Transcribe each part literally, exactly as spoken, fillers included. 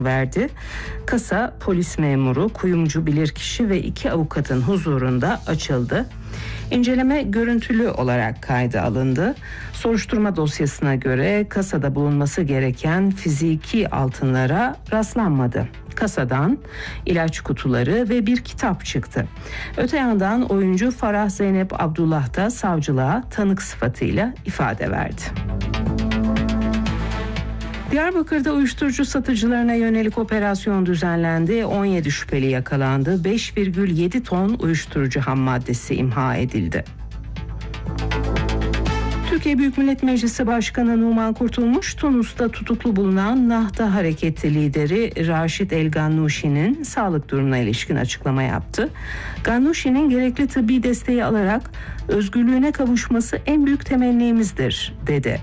verdi. Kasa polis memuru, kuyumcu bilirkişi ve iki avukatın huzurunda açıldı. İnceleme görüntülü olarak kayda alındı. Soruşturma dosyasına göre kasada bulunması gereken fiziki altınlara rastlanmadı. Kasadan ilaç kutuları ve bir kitap çıktı. Öte yandan oyuncu Farah Zeynep Abdullah da savcılığa tanık sıfatıyla ifade verdi. Diyarbakır'da uyuşturucu satıcılarına yönelik operasyon düzenlendi. on yedi şüpheli yakalandı. beş virgül yedi ton uyuşturucu ham maddesi imha edildi. Türkiye Büyük Millet Meclisi Başkanı Numan Kurtulmuş, Tunus'ta tutuklu bulunan Nahda Hareketi lideri Raşid El Gannuşi'nin sağlık durumuna ilişkin açıklama yaptı. Gannuşi'nin gerekli tıbbi desteği alarak özgürlüğüne kavuşması en büyük temennimizdir, dedi.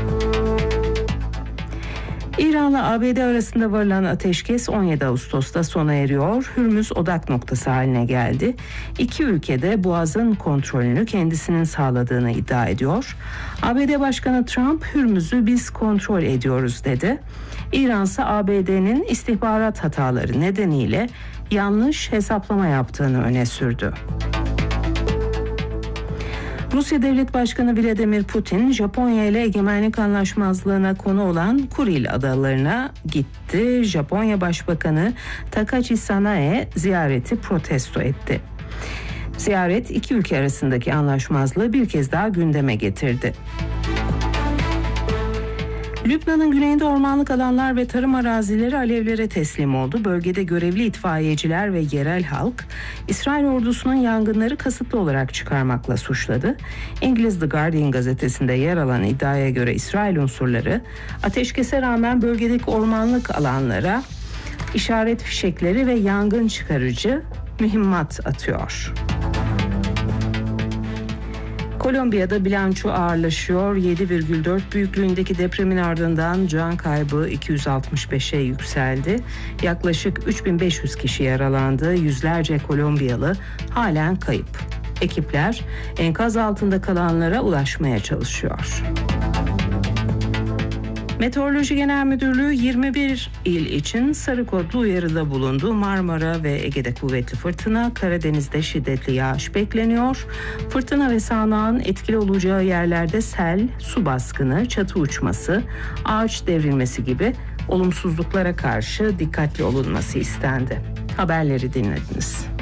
İran'la A B D arasında varılan ateşkes on yedi Ağustos'ta sona eriyor. Hürmüz odak noktası haline geldi. İki ülkede Boğaz'ın kontrolünü kendisinin sağladığını iddia ediyor. A B D Başkanı Trump, Hürmüz'ü biz kontrol ediyoruz dedi. İran ise A B D'nin istihbarat hataları nedeniyle yanlış hesaplama yaptığını öne sürdü. Rusya Devlet Başkanı Vladimir Putin, Japonya ile egemenlik anlaşmazlığına konu olan Kuril adalarına gitti. Japonya Başbakanı Takashi Sanae ziyareti protesto etti. Ziyaret iki ülke arasındaki anlaşmazlığı bir kez daha gündeme getirdi. Lübnan'ın güneyinde ormanlık alanlar ve tarım arazileri alevlere teslim oldu. Bölgede görevli itfaiyeciler ve yerel halk, İsrail ordusunun yangınları kasıtlı olarak çıkarmakla suçladı. İngiliz The Guardian gazetesinde yer alan iddiaya göre İsrail unsurları, ateşkese rağmen bölgedeki ormanlık alanlara işaret fişekleri ve yangın çıkarıcı mühimmat atıyor. Kolombiya'da bilanço ağırlaşıyor. yedi virgül dört büyüklüğündeki depremin ardından can kaybı iki yüz altmış beşe yükseldi. Yaklaşık üç bin beş yüz kişi yaralandı. Yüzlerce Kolombiyalı halen kayıp. Ekipler enkaz altında kalanlara ulaşmaya çalışıyor. Meteoroloji Genel Müdürlüğü yirmi bir il için sarı kodlu uyarıda bulundu. Marmara ve Ege'de kuvvetli fırtına, Karadeniz'de şiddetli yağış bekleniyor. Fırtına ve sağanağın etkili olacağı yerlerde sel, su baskını, çatı uçması, ağaç devrilmesi gibi olumsuzluklara karşı dikkatli olunması istendi. Haberleri dinlediniz.